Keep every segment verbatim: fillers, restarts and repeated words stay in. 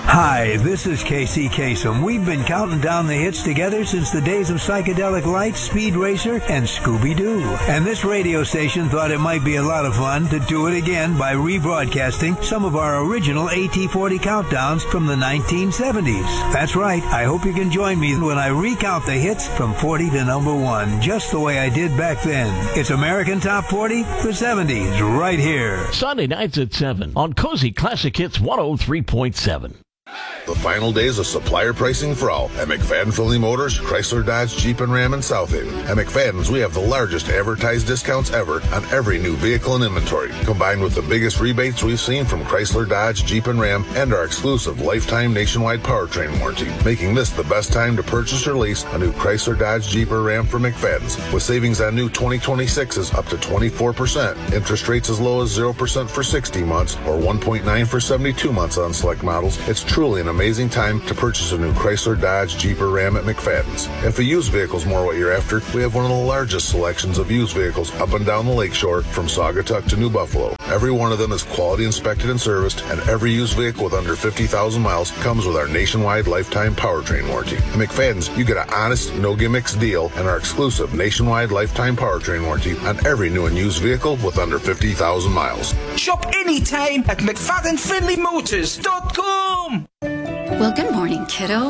Hi, this is K C Kasem. We've been counting down the hits together since the days of Psychedelic Lights, Speed Racer, and Scooby-Doo. And this radio station thought it might be a lot of fun to do it again by rebroadcasting some of our original A T forty countdowns from the nineteen seventies. That's right. I hope you can join me when I recount the hits from forty to number one, just the way I did back then. It's American Top forty, the seventies, right here. Sunday nights at seven on Cozy Classic Hits one oh three point seven. The final days of supplier pricing for all at McFadden Finley Motors, Chrysler, Dodge, Jeep, and Ram in South Haven. At McFadden's, we have the largest advertised discounts ever on every new vehicle and inventory, combined with the biggest rebates we've seen from Chrysler, Dodge, Jeep, and Ram, and our exclusive lifetime nationwide powertrain warranty, making this the best time to purchase or lease a new Chrysler, Dodge, Jeep, or Ram from McFadden's, with savings on new twenty twenty-sixes up to twenty-four percent, interest rates as low as zero percent for sixty months, or one point nine for seventy-two months on select models. It's truly an amazing time to purchase a new Chrysler, Dodge, Jeep, or Ram at McFadden's. If a used vehicle is more what you're after, we have one of the largest selections of used vehicles up and down the lakeshore from Saugatuck to New Buffalo. Every one of them is quality inspected and serviced, and every used vehicle with under fifty thousand miles comes with our nationwide lifetime powertrain warranty. At McFadden's, you get an honest, no gimmicks deal and our exclusive nationwide lifetime powertrain warranty on every new and used vehicle with under fifty thousand miles. Shop anytime at McFadden Finley Motors dot com. Well, good morning, kiddo.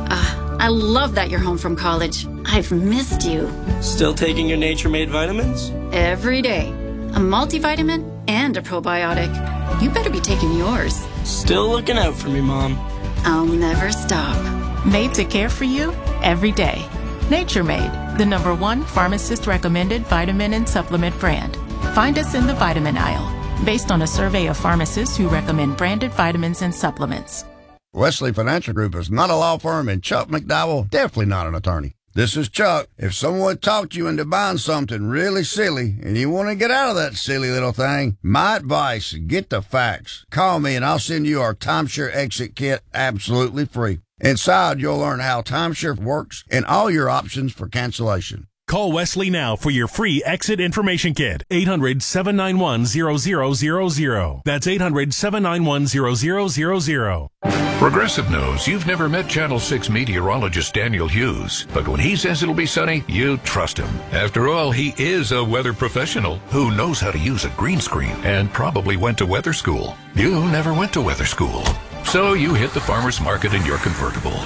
Uh, I love that you're home from college. I've missed you. Still taking your Nature Made vitamins? Every day. A multivitamin and a probiotic. You better be taking yours. Still looking out for me, Mom. I'll never stop. Made to care for you every day. Nature Made, the number one pharmacist-recommended vitamin and supplement brand. Find us in the vitamin aisle, based on a survey of pharmacists who recommend branded vitamins and supplements. Wesley Financial Group is not a law firm, and Chuck McDowell definitely not an attorney. This is Chuck. If someone talked you into buying something really silly and you want to get out of that silly little thing, my advice, get the facts. Call me and I'll send you our timeshare exit kit absolutely free. Inside, you'll learn how timeshare works and all your options for cancellation. Call Wesley now for your free exit information kit. eight hundred, seven nine one, zero zero zero zero. That's eight hundred, seven nine one, zero zero zero zero. Progressive knows you've never met Channel six meteorologist Daniel Hughes, but when he says it'll be sunny, you trust him. After all, he is a weather professional who knows how to use a green screen and probably went to weather school. You never went to weather school, so you hit the farmer's market in your convertible.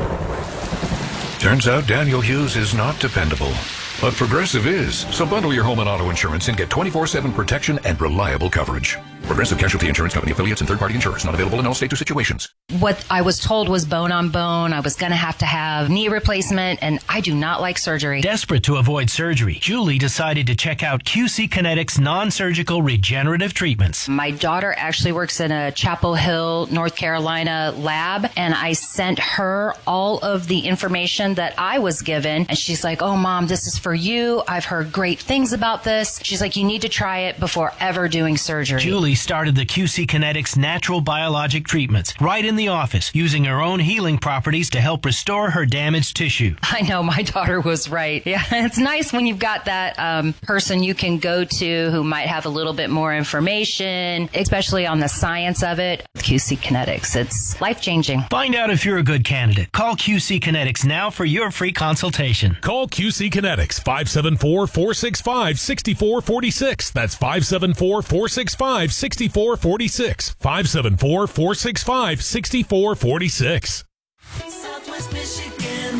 Turns out Daniel Hughes is not dependable, but Progressive is. So bundle your home and auto insurance and get twenty-four seven protection and reliable coverage. Progressive Casualty Insurance Company affiliates and third-party insurers. Not available in all states or situations. What I was told was bone on bone. I was going to have to have knee replacement, and I do not like surgery. Desperate to avoid surgery, Julie decided to check out Q C Kinetics non-surgical regenerative treatments. My daughter actually works in a Chapel Hill, North Carolina lab, and I sent her all of the information that I was given, and she's like, oh, Mom, this is for you. I've heard great things about this. She's like, you need to try it before ever doing surgery. Julie started the Q C Kinetics natural biologic treatments right in the office, using her own healing properties to help restore her damaged tissue. I know, my daughter was right. Yeah, it's nice when you've got that um, person you can go to who might have a little bit more information, especially on the science of it. Q C Kinetics, it's life-changing. Find out if you're a good candidate. Call Q C Kinetics now for your free consultation. Call Q C Kinetics, five seven four, four six five, six four four six. That's five seven four, four six five, six four four six. five seven four, four six five, six four four six. Southwest Michigan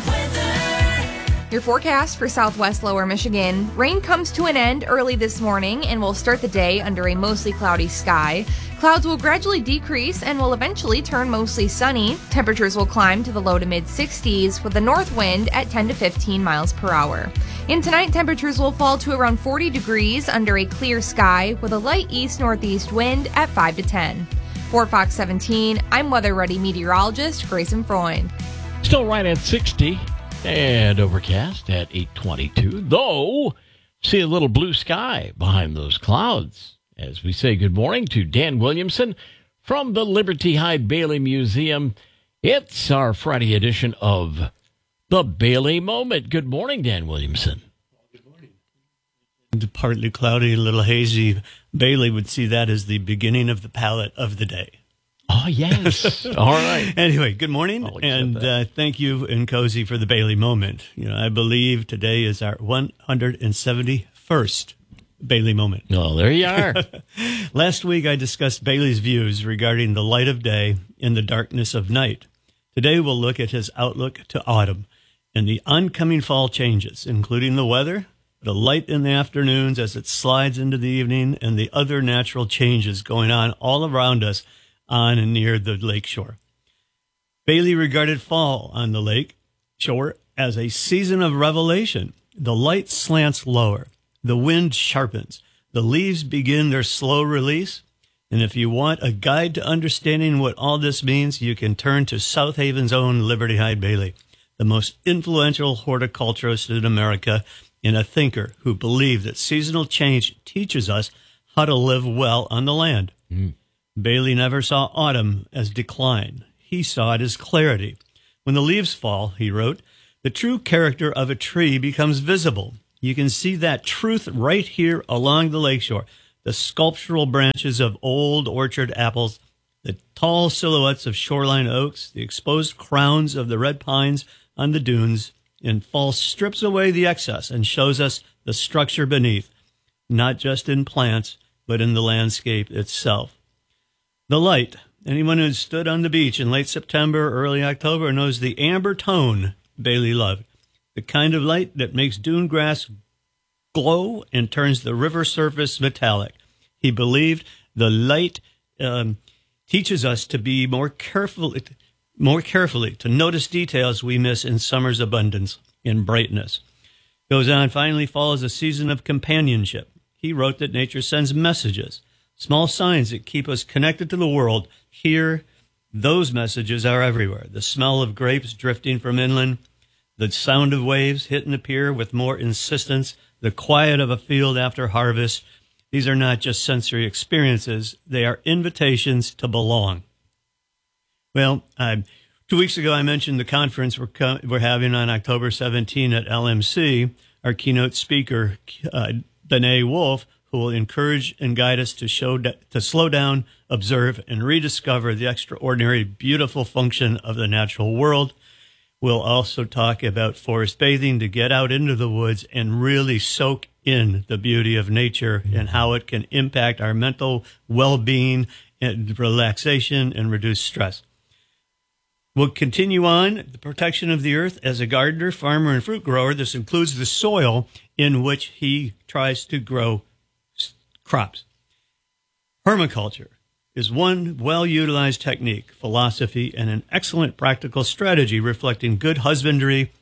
weather. Your forecast for Southwest Lower Michigan. Rain comes to an end early this morning and will start the day under a mostly cloudy sky. Clouds will gradually decrease and will eventually turn mostly sunny. Temperatures will climb to the low to mid sixties with a north wind at ten to fifteen miles per hour. And tonight, temperatures will fall to around forty degrees under a clear sky with a light east-northeast wind at five to ten. For Fox seventeen, I'm Weather Ready meteorologist Grayson Freund. Still right at sixty and overcast at eight twenty-two, though see a little blue sky behind those clouds. As we say good morning to Dan Williamson from the Liberty Hyde Bailey Museum. It's our Friday edition of The Bailey Moment. Good morning, Dan Williamson. Good morning. Partly cloudy, a little hazy. Bailey would see that as the beginning of the palette of the day. Oh, yes. All right. Anyway, good morning, and uh, thank you and Cozy for the Bailey moment. You know, I believe today is our one hundred seventy-first Bailey moment. Oh, there you are. Last week, I discussed Bailey's views regarding the light of day and the darkness of night. Today, we'll look at his outlook to autumn and the oncoming fall changes, including the weather, the light in the afternoons as it slides into the evening, and the other natural changes going on all around us on and near the lake shore. Bailey regarded fall on the lake shore as a season of revelation. The light slants lower, the wind sharpens, the leaves begin their slow release, and if you want a guide to understanding what all this means, you can turn to South Haven's own Liberty Hyde Bailey, the most influential horticulturist in America and a thinker who believed that seasonal change teaches us how to live well on the land. Mm. Bailey never saw autumn as decline. He saw it as clarity. When the leaves fall, he wrote, the true character of a tree becomes visible. You can see that truth right here along the lakeshore. The sculptural branches of old orchard apples, the tall silhouettes of shoreline oaks, the exposed crowns of the red pines on the dunes, and fall strips away the excess and shows us the structure beneath, not just in plants, but in the landscape itself. The light. Anyone who stood on the beach in late September, early October knows the amber tone Bailey loved, the kind of light that makes dune grass glow and turns the river surface metallic. He believed the light um, teaches us to be more careful, more carefully, to notice details we miss in summer's abundance and brightness. Goes on, finally, fall is a season of companionship. He wrote that nature sends messages, small signs that keep us connected to the world. Here, those messages are everywhere. The smell of grapes drifting from inland, the sound of waves hitting the pier with more insistence, the quiet of a field after harvest. These are not just sensory experiences. They are invitations to belong. Well, I, two weeks ago, I mentioned the conference we're, co- we're having on October seventeenth at L M C. Our keynote speaker, uh, Danae Wolf, who will encourage and guide us to show to slow down, observe, and rediscover the extraordinary, beautiful function of the natural world. We'll also talk about forest bathing, to get out into the woods and really soak in the beauty of nature and how it can impact our mental well-being and relaxation and reduce stress. We'll continue on the protection of the earth as a gardener, farmer, and fruit grower. This includes the soil in which he tries to grow crops. Permaculture is one well-utilized technique, philosophy, and an excellent practical strategy reflecting good husbandry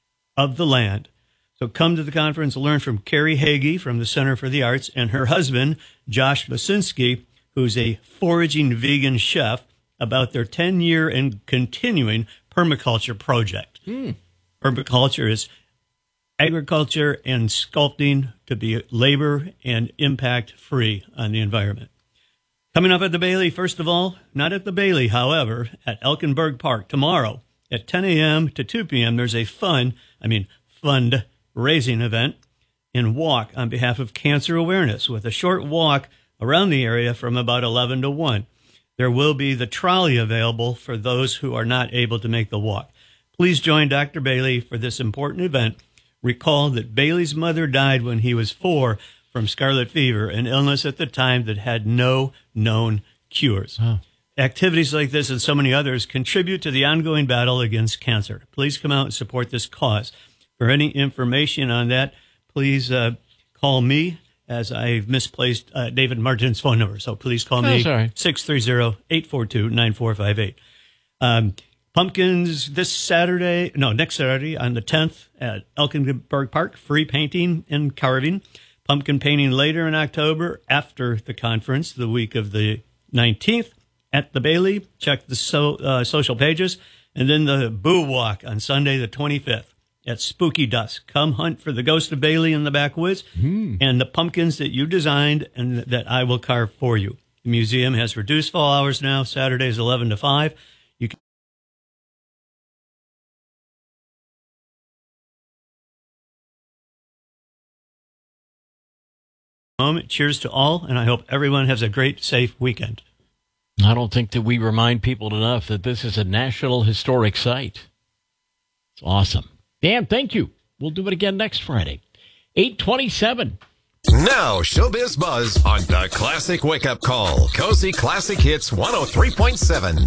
of the land. So come to the conference and learn from Carrie Hagee from the Center for the Arts and her husband, Josh Basinski, who's a foraging vegan chef, about their ten-year and continuing permaculture project. Mm. Permaculture is agriculture and sculpting to be labor and impact-free on the environment. Coming up at the Bailey, first of all, not at the Bailey, however, at Elkinburg Park tomorrow at ten a.m. to two p.m., there's a fun, I mean, fund-raising event and walk on behalf of cancer awareness with a short walk around the area from about eleven to one. There will be the trolley available for those who are not able to make the walk. Please join Doctor Bailey for this important event. Recall that Bailey's mother died when he was four from scarlet fever, an illness at the time that had no known cures. Oh. Activities like this and so many others contribute to the ongoing battle against cancer. Please come out and support this cause. For any information on that, please uh, call me, as I've misplaced uh, David Martin's phone number. So please call me, oh, six three zero, eight four two, nine four five eight. Um, pumpkins this Saturday, no, next Saturday on the tenth at Elkinburg Park, free painting and carving. Pumpkin painting later in October after the conference, the week of the nineteenth at the Bailey. Check the so, uh, social pages. And then the Boo Walk on Sunday the twenty-fifth. At spooky dusk. Come hunt for the ghost of Bailey in the backwoods mm. and the pumpkins that you designed and that I will carve for you. The museum has reduced fall hours now, Saturdays eleven to five. You can Cheers to all, and I hope everyone has a great, safe weekend. I don't think that we remind people enough that this is a National Historic Site. It's awesome. Dan, thank you. We'll do it again next Friday. eight twenty-seven. Now, Showbiz Buzz on the Classic Wake Up Call. Cozy Classic Hits one oh three point seven.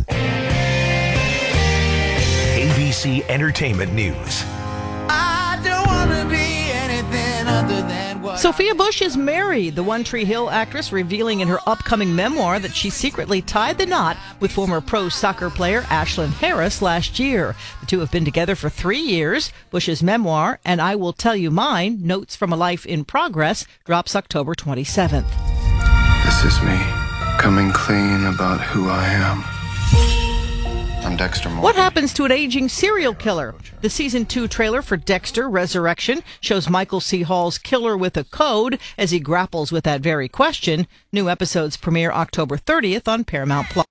A B C Entertainment News. I don't want to be anything other than what Sophia Bush is married, the One Tree Hill actress revealing in her upcoming memoir that she secretly tied the knot with former pro soccer player Ashlyn Harris last year. The two have been together for three years. Bush's memoir, And I Will Tell You Mine, Notes from a Life in Progress, drops October twenty-seventh. This is me, coming clean about who I am. I'm Dexter Morgan. What happens to an aging serial killer? The season two trailer for Dexter Resurrection shows Michael C. Hall's killer with a code as he grapples with that very question. New episodes premiere October thirtieth on Paramount Plus.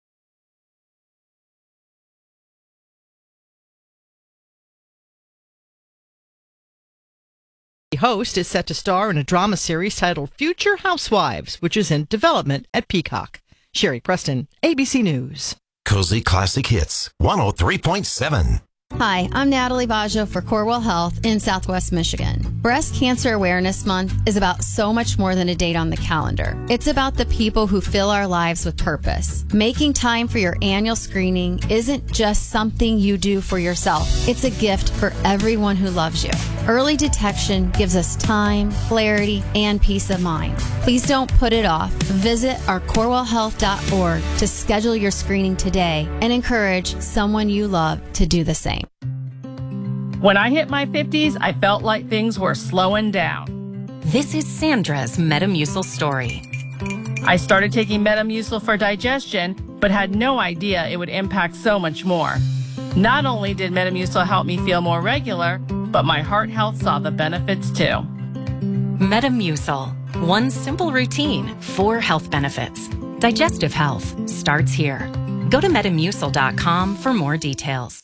The host is set to star in a drama series titled Future Housewives, which is in development at Peacock. Sherry Preston, A B C News. Cozy Classic Hits one oh three point seven. Hi, I'm Natalie Baggio for Corewell Health in Southwest Michigan. Breast Cancer Awareness Month is about so much more than a date on the calendar. It's about the people who fill our lives with purpose. Making time for your annual screening isn't just something you do for yourself. It's a gift for everyone who loves you. Early detection gives us time, clarity, and peace of mind. Please don't put it off. Visit our corewell health dot org to schedule your screening today and encourage someone you love to do the same. When I hit my fifties, I felt like things were slowing down. This is Sandra's Metamucil story. I started taking Metamucil for digestion, but had no idea it would impact so much more. Not only did Metamucil help me feel more regular, but my heart health saw the benefits too. Metamucil. One simple routine, four health benefits. Digestive health starts here. Go to metamucil dot com for more details.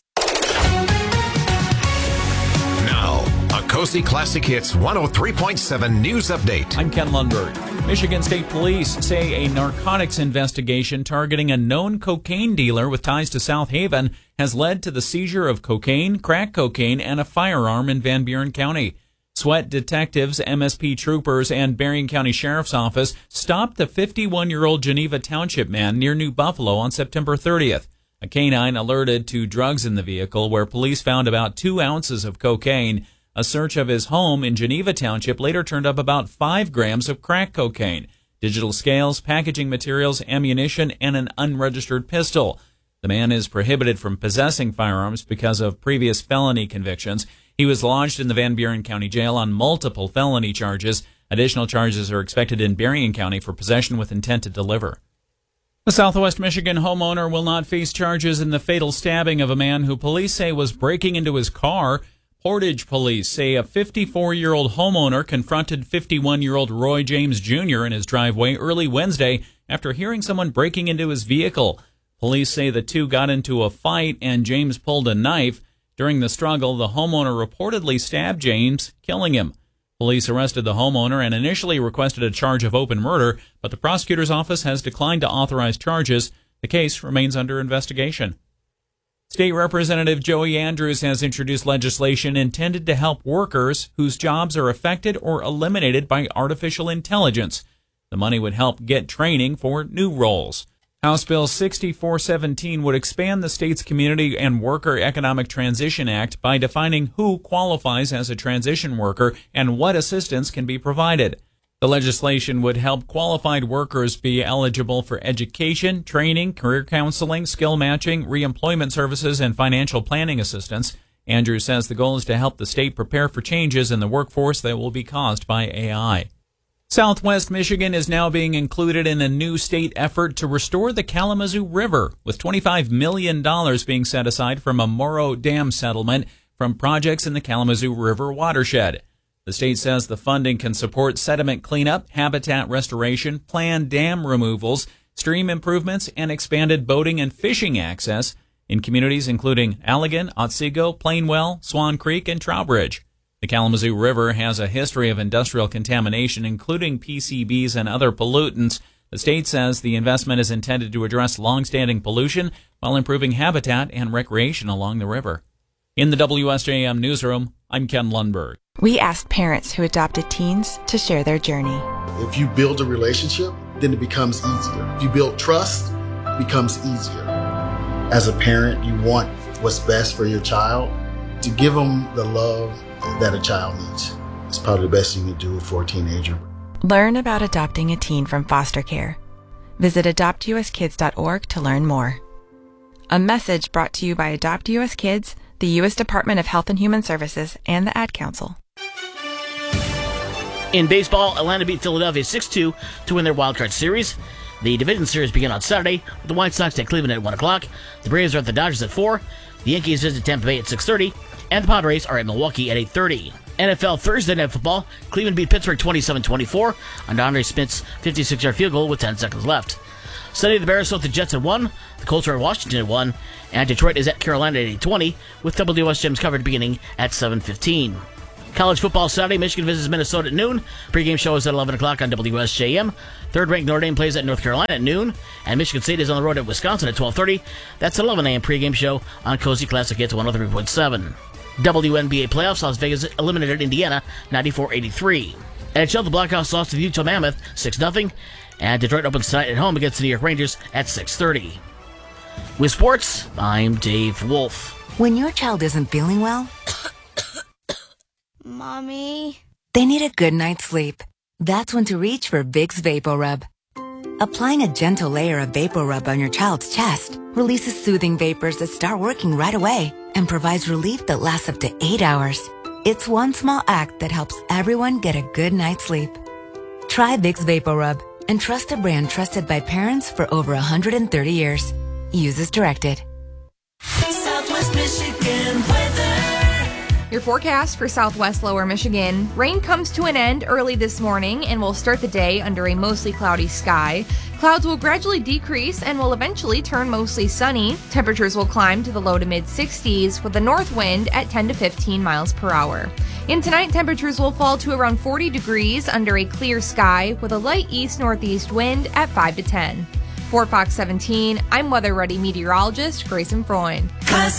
Now, a Cozy Classic Hits one oh three point seven news update. I'm Ken Lundberg. Michigan State Police say a narcotics investigation targeting a known cocaine dealer with ties to South Haven has led to the seizure of cocaine, crack cocaine, and a firearm in Van Buren County. Sweat detectives, M S P troopers, and Berrien County Sheriff's Office stopped the fifty-one-year-old Geneva Township man near New Buffalo on September thirtieth. A canine alerted to drugs in the vehicle, where police found about two ounces of cocaine. A search of his home in Geneva Township later turned up about five grams of crack cocaine, digital scales, packaging materials, ammunition, and an unregistered pistol. The man is prohibited from possessing firearms because of previous felony convictions. He was lodged in the Van Buren County Jail on multiple felony charges. Additional charges are expected in Berrien County for possession with intent to deliver. A Southwest Michigan homeowner will not face charges in the fatal stabbing of a man who police say was breaking into his car. Portage police say a fifty-four-year-old homeowner confronted fifty-one-year-old Roy James Junior in his driveway early Wednesday after hearing someone breaking into his vehicle. Police say the two got into a fight and James pulled a knife. During the struggle, the homeowner reportedly stabbed James, killing him. Police arrested the homeowner and initially requested a charge of open murder, but the prosecutor's office has declined to authorize charges. The case remains under investigation. State Representative Joey Andrews has introduced legislation intended to help workers whose jobs are affected or eliminated by artificial intelligence. The money would help get training for new roles. House Bill sixty-four seventeen would expand the state's Community and Worker Economic Transition Act by defining who qualifies as a transition worker and what assistance can be provided. The legislation would help qualified workers be eligible for education, training, career counseling, skill matching, reemployment services, and financial planning assistance. Andrews says the goal is to help the state prepare for changes in the workforce that will be caused by A I. Southwest Michigan is now being included in a new state effort to restore the Kalamazoo River, with twenty-five million dollars being set aside from a Morrow Dam settlement from projects in the Kalamazoo River watershed. The state says the funding can support sediment cleanup, habitat restoration, planned dam removals, stream improvements, and expanded boating and fishing access in communities including Allegan, Otsego, Plainwell, Swan Creek, and Trowbridge. The Kalamazoo River has a history of industrial contamination, including P C Bs and other pollutants. The state says the investment is intended to address long-standing pollution while improving habitat and recreation along the river. In the W S J M newsroom, I'm Ken Lundberg. We asked parents who adopted teens to share their journey. If you build a relationship, then it becomes easier. If you build trust, it becomes easier. As a parent, you want what's best for your child. To give them the love that a child needs is probably the best you can do for a teenager. Learn about adopting a teen from foster care. Visit adopt u s kids dot org to learn more. A message brought to you by Adopt U S Kids, the U S Department of Health and Human Services, and the Ad Council. In baseball, Atlanta beat Philadelphia six two to win their wildcard series. The division series began on Saturday with the White Sox at Cleveland at one o'clock. The Braves are at the Dodgers at four. The Yankees visit Tampa Bay at six thirty. And the Padres are at Milwaukee at eight thirty. N F L Thursday Night Football, Cleveland beat Pittsburgh twenty-seven twenty-four on Andre Smith's fifty-six-yard field goal with ten seconds left. Sunday, the Bears host the Jets at one. The Colts are at Washington at one. And Detroit is at Carolina at eight twenty, with W S J M's coverage beginning at seven fifteen. College football Saturday, Michigan visits Minnesota at noon. Pre-game show is at eleven o'clock on W S J M. Third-ranked Notre Dame plays at North Carolina at noon. And Michigan State is on the road at Wisconsin at twelve thirty. That's an eleven a.m. pre-game show on Cozy Classic Hits one oh three point seven. W N B A playoffs, Las Vegas eliminated Indiana ninety-four eighty-three. N H L, the Blackhawks lost to the Utah Mammoth six nothing. And Detroit opens tonight at home against the New York Rangers at six thirty. With sports, I'm Dave Wolf. When your child isn't feeling well, Mommy, they need a good night's sleep. That's when to reach for Vicks VapoRub. Applying a gentle layer of VapoRub on your child's chest releases soothing vapors that start working right away and provides relief that lasts up to eight hours. It's one small act that helps everyone get a good night's sleep. Try Vicks VapoRub and trust a brand trusted by parents for over one hundred thirty years. Use as directed. Southwest Michigan weather. Your forecast for southwest lower Michigan. Rain comes to an end early this morning and will start the day under a mostly cloudy sky. Clouds will gradually decrease and will eventually turn mostly sunny. Temperatures will climb to the low to mid sixties with a north wind at ten to fifteen miles per hour. In tonight, temperatures will fall to around forty degrees under a clear sky with a light east-northeast wind at five to ten. For Fox seventeen, I'm weather-ready meteorologist Grayson Freund.